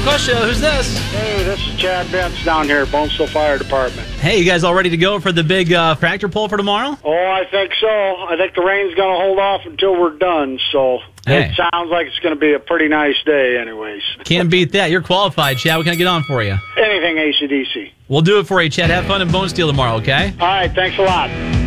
the question. Who's this? Hey, this is Chad Bentz down here at Bonesteel Fire Department. Hey, you guys all ready to go for the big tractor pull for tomorrow? Oh, I think so. I think the rain's going to hold off until we're done, so it sounds like it's going to be a pretty nice day anyways. Can't beat that. You're qualified, Chad. What can I get on for you? Anything AC/DC. We'll do it for you, Chad. Have fun in Bonesteel tomorrow, okay? All right, thanks a lot.